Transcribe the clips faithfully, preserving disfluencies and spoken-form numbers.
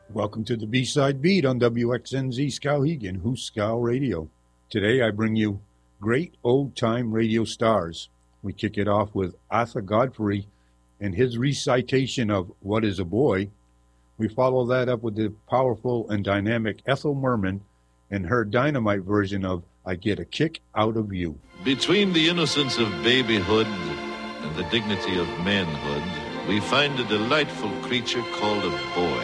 Welcome to the B-Side Beat on W X N Z Skowhegan, Hooskow Radio. Today I bring you great old-time radio stars. We kick it off with Arthur Godfrey and his recitation of What is a Boy? We follow that up with the powerful and dynamic Ethel Merman and her dynamite version of I Get a Kick Out of You. Between the innocence of babyhood and the dignity of manhood, we find a delightful creature called a boy.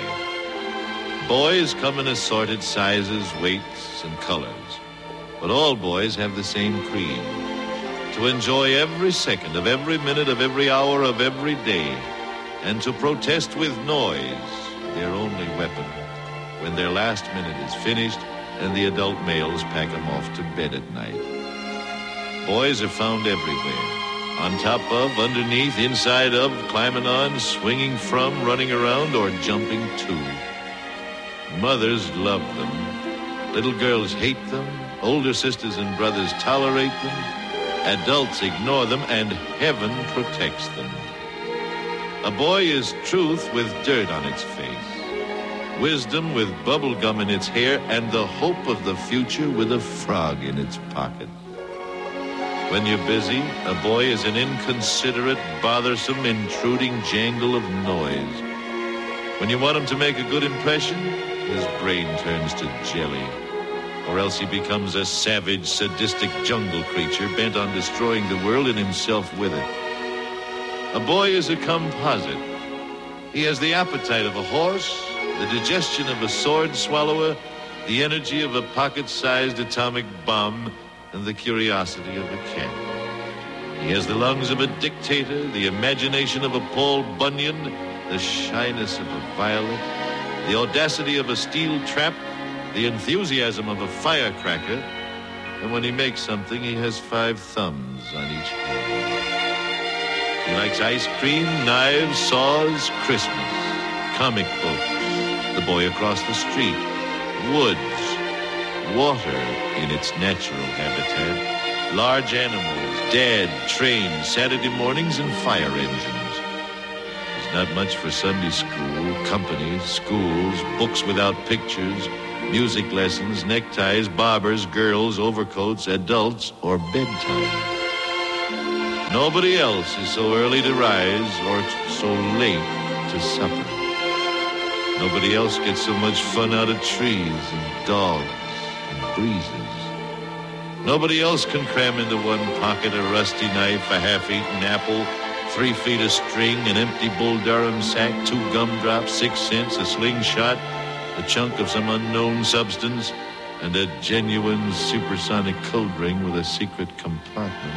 Boys come in assorted sizes, weights, and colors. But all boys have the same creed: to enjoy every second of every minute of every hour of every day, and to protest with noise, their only weapon, when their last minute is finished and the adult males pack them off to bed at night. Boys are found everywhere: on top of, underneath, inside of, climbing on, swinging from, running around, or jumping to. Mothers love them. Little girls hate them. Older sisters and brothers tolerate them. Adults ignore them, and heaven protects them. A boy is truth with dirt on its face, wisdom with bubble gum in its hair, and the hope of the future with a frog in its pocket. When you're busy, a boy is an inconsiderate, bothersome, intruding jangle of noise. When you want him to make a good impression, his brain turns to jelly. Or else he becomes a savage, sadistic jungle creature bent on destroying the world and himself with it. A boy is a composite. He has the appetite of a horse, the digestion of a sword swallower, the energy of a pocket-sized atomic bomb, and the curiosity of a cat. He has the lungs of a dictator, the imagination of a Paul Bunyan, the shyness of a violet, the audacity of a steel trap, the enthusiasm of a firecracker, and when he makes something, he has five thumbs on each hand. He likes ice cream, knives, saws, Christmas, comic books, the boy across the street, woods, water in its natural habitat, large animals, dad, trains, Saturday mornings, and fire engines. Not much for Sunday school, company, schools, books without pictures, music lessons, neckties, barbers, girls, overcoats, adults, or bedtime. Nobody else is so early to rise or so late to supper. Nobody else gets so much fun out of trees and dogs and breezes. Nobody else can cram into one pocket a rusty knife, a half-eaten apple, three feet of string, an empty Bull Durham sack, two gumdrops, six cents, a slingshot, a chunk of some unknown substance, and a genuine supersonic code ring with a secret compartment.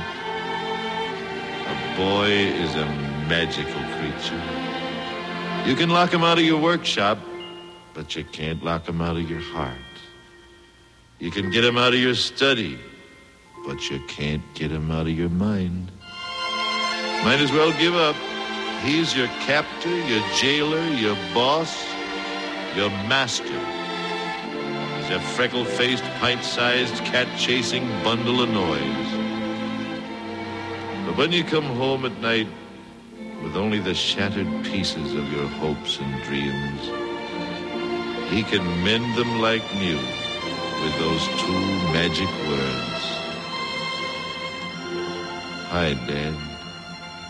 A boy is a magical creature. You can lock him out of your workshop, but you can't lock him out of your heart. You can get him out of your study, but you can't get him out of your mind. Might as well give up. He's your captor, your jailer, your boss, your master. He's a freckle-faced, pint-sized, cat-chasing bundle of noise. But when you come home at night with only the shattered pieces of your hopes and dreams, he can mend them like new with those two magic words. Hi, Dad.